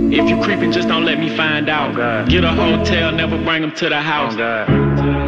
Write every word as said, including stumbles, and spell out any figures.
If you creeping, just don't let me find out. Oh, God. Get a hotel, never bring them to the house. Oh, God.